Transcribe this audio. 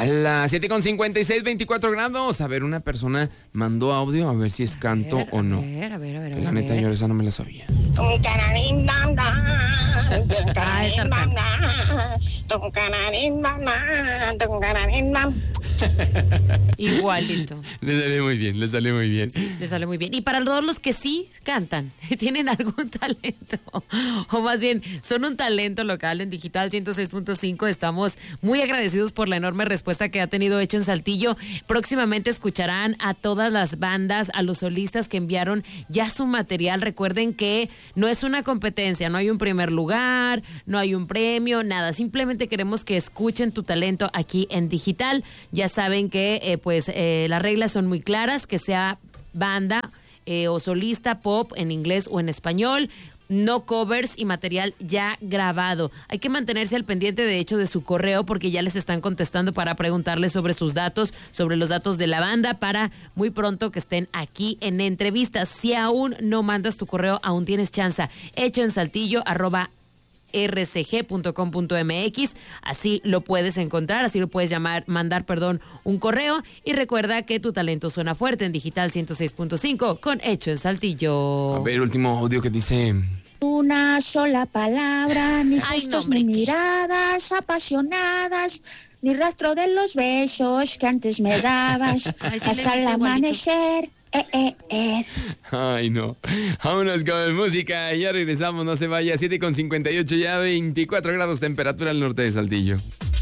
A las 7:56, 24 grados. A ver, una persona mandó audio, a ver si es canto o no. A ver. La neta, yo esa no me la sabía. Esa igualito. Le salió muy bien, le salió muy bien. Le sale muy bien. Y para todos los que sí cantan, tienen algún talento, o más bien son un talento local en Digital 106.5, estamos muy agradecidos por la enorme respuesta que ha tenido Hecho en Saltillo. Próximamente escucharán a todas las bandas, a los solistas que enviaron ya su material. Recuerden que no es una competencia, no hay un primer lugar, no hay un premio, nada. Simplemente queremos que escuchen tu talento aquí en Digital. Ya saben que las reglas son muy claras, que sea banda o solista, pop, en inglés o en español. No covers y material ya grabado. Hay que mantenerse al pendiente, de hecho, de su correo, porque ya les están contestando para preguntarles sobre sus datos, sobre los datos de la banda, para muy pronto que estén aquí en entrevistas. Si aún no mandas tu correo, aún tienes chance. hechoensaltillo@rcg.com.mx, así lo puedes encontrar, así lo puedes mandar un correo, y recuerda que tu talento suena fuerte en Digital 106.5 con Hecho en Saltillo. A ver, último audio que dice... Una sola palabra, ni gestos hombre, ni miradas apasionadas, ni rastro de los besos que antes me dabas, Ay, sí, hasta el igualito. amanecer. Ay, no. Vámonos con música. Ya regresamos, no se vaya. 7:58, ya 24 grados temperatura al norte de Saltillo.